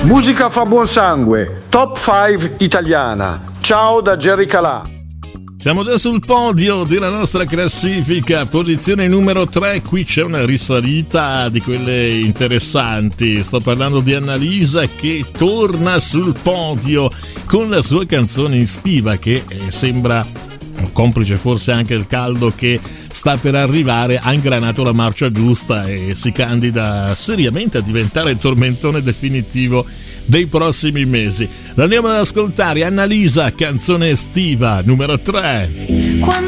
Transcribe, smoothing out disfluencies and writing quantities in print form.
Musica fa buon sangue, top 5 italiana. Ciao da Jerry Calà. Siamo già sul podio della nostra classifica, posizione numero 3, qui c'è una risalita di quelle interessanti. Sto parlando di Annalisa che torna sul podio con la sua canzone estiva che sembra, complice forse anche il caldo che sta per arrivare, ha ingranato la marcia giusta e si candida seriamente a diventare il tormentone definitivo dei prossimi mesi. Lo andiamo ad ascoltare, Annalisa, canzone estiva numero 3.